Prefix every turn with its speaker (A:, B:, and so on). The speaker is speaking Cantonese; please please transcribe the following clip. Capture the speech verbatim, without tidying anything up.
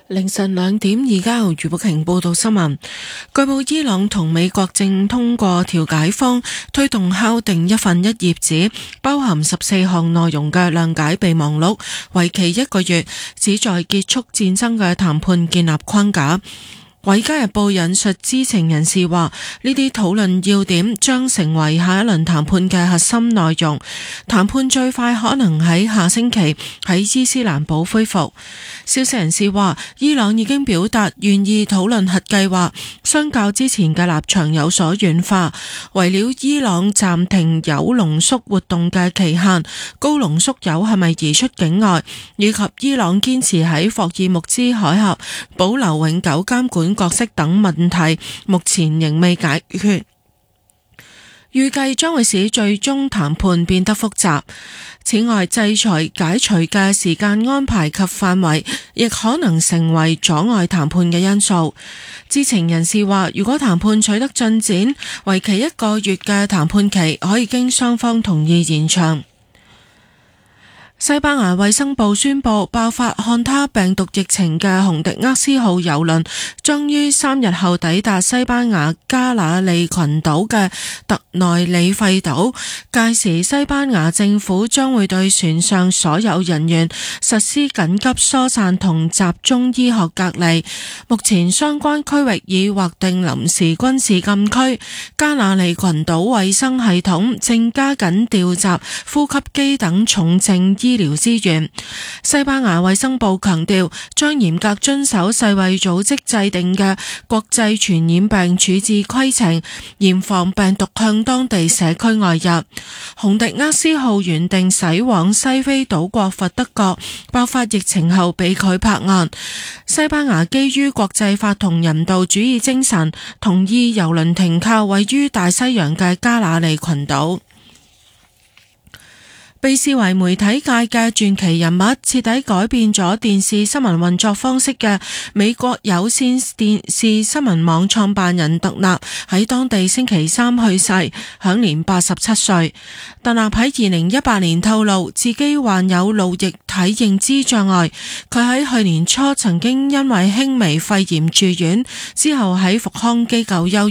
A: 凌晨兩點，而家由余寶瓊報道新聞。據報，伊朗同美國正通過調解方推動敲定一份一頁紙，包含十四項內容嘅諒解備忘錄，為期一個月，旨在結束戰爭嘅談判建立框架。《維加日報》引述知情人士話，呢啲討論要點將成為下一輪談判嘅核心內容。談判最快可能喺下星期喺伊斯蘭堡恢復。消息人士話，伊朗已經表達願意討論核計劃，相較之前嘅立場有所軟化。為了伊朗暫停鈾濃縮活動嘅期限、高濃縮鈾係咪移出境外，以及伊朗堅持喺霍爾木茲海峽保留永久監管角色等問題，目前仍未解決，預計將會使最終談判變得複雜。此外，制裁解除嘅時間安排及範圍，亦可能成為阻礙談判嘅因素。知情人士話，如果談判取得進展，為期一個月嘅談判期可以經雙方同意延長。西班牙衛生部宣布，爆發漢他病毒疫情嘅洪迪厄斯號郵輪將於三日後抵達西班牙加那利群島嘅特內里費島，屆時西班牙政府將會對船上所有人員實施緊急疏散同集中醫學隔離。目前相關區域已劃定臨時軍事禁區，加那利群島衛生系統正加緊調集呼吸機等重症醫療資源。西班牙衛生部強調，將嚴格遵守世衛組織制定嘅國際傳染病處置規程，嚴防病毒向當地社區外入。洪迪厄斯號原定駛往西非島國佛得角，爆發疫情後被拒泊岸。西班牙基於國際法同人道主義精神，同意郵輪停靠位於大西洋嘅加那利群島。被視為媒體界嘅傳奇人物，徹底改變咗電視新聞運作方式嘅美國有線電視新聞網創辦人特納喺當地星期三去世，享年八十七歲。特納喺二零一八年透露自己患有腦液體認知障礙，佢喺去年初曾經因為輕微肺炎住院，之後喺復康機構休